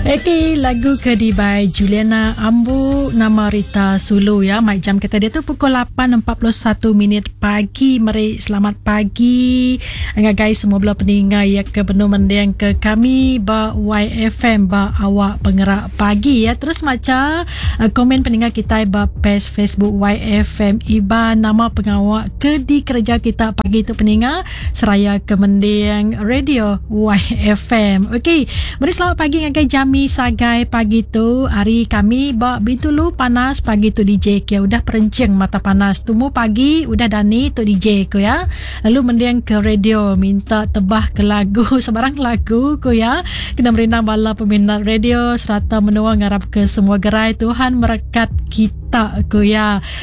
Okay, lagu Kedi by Juliana Ambu, nama Rita Sulu ya. Mic jam kita dia tu pukul 8.41 pagi. Mari selamat pagi dengan guys semua belah pendengar ya ke penuh mendiang ke kami ba YFM ba awak penggerak pagi ya. Terus macam komen pendengar kita ba page Facebook YFM iba nama pengawak Kedi kerja kita pagi tu pendengar seraya ke mendiang radio YFM. Okey, mari selamat pagi dengan guys Jami Sagai pagi tu. Hari kami bawa bintulu panas pagi tu DJ ke udah perencing mata panas tumu pagi udah Dani tu DJ ku ya. Lalu mendiang ke radio minta tebah ke lagu sebarang lagu ku ya. Kena merindang bala peminat radio serta menua ngarap ke semua gerai Tuhan berkat kita ku ya.